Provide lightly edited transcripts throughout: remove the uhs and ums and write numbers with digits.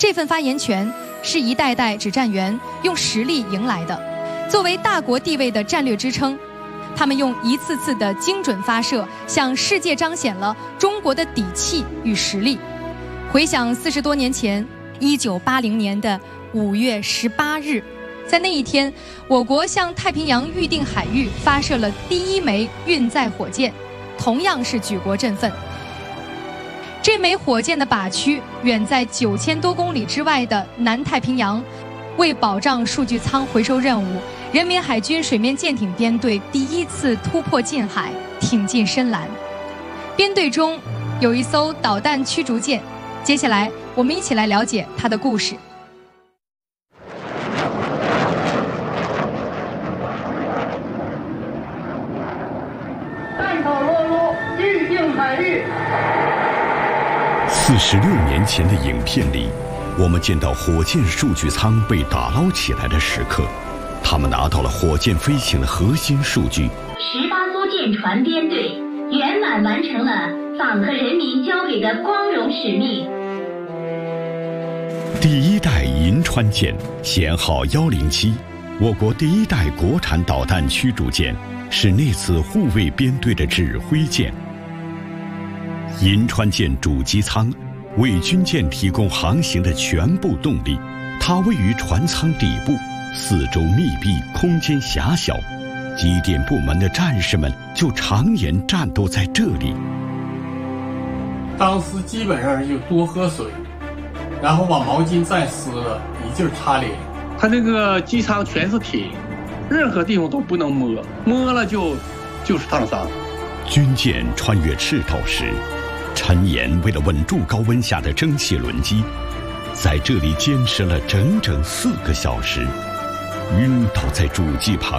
这份发言权是一代代指战员用实力赢来的。作为大国地位的战略支撑，他们用一次次的精准发射，向世界彰显了中国的底气与实力。回想40多年前，1980年的5月18日，在那一天，我国向太平洋预定海域发射了第一枚运载火箭，同样是举国振奋。这枚火箭的靶区远在9000多公里之外的南太平洋，为保障数据仓回收任务，人民海军水面舰艇编队第一次突破近海，挺进深蓝。编队中有一艘导弹驱逐舰，接下来我们一起来了解它的故事。 弹头落入预定海域。 46年前的影片里，我们见到火箭数据舱被打捞起来的时刻，他们拿到了火箭飞行的核心数据。 18艘舰船编队圆满完成了党和人民交给的光荣使命。 第一代银川舰，舷号107，我国第一代国产导弹驱逐舰，是那次护卫编队的指挥舰。银川舰主机舱为军舰提供航行的全部动力，它位于船舱底部，四周密闭，空间狭小，机电部门的战士们就常年战斗在这里。 当时基本上就多喝水，然后把毛巾再湿了，一劲儿擦脸。 它那个机舱全是铁，任何地方都不能摸，摸了就是烫伤。 军舰穿越赤道时，陈岩为了稳住高温下的蒸汽轮机，在这里坚持了整整4个小时，晕倒在主机旁。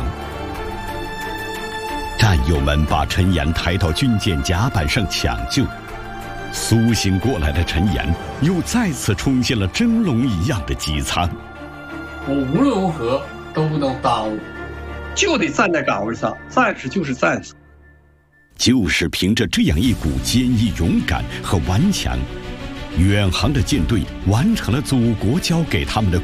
战友们把陈岩抬到军舰甲板上抢救，苏醒过来的陈岩又再次冲进了蒸笼一样的机舱。 我无论如何都不能耽误， 就得站在岗位上，战士就是战士。 就是凭着这样一股坚毅勇敢和顽强，远航的舰队完成了祖国交给他们的